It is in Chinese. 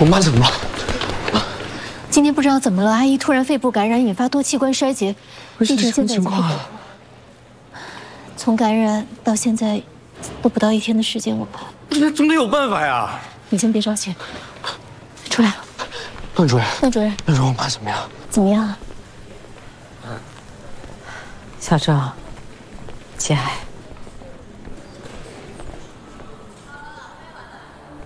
我妈怎么了？ 今天不知道怎么了，阿姨突然肺部感染，引发多器官衰竭，病情现在已经不稳。从感染到现在，都不到1天的时间，我怕。 那总得有办法呀！ 你先别着急，出来了。 段主任， 段主任， 段主任，我妈怎么样？ 怎么样啊？ 小郑，节哀。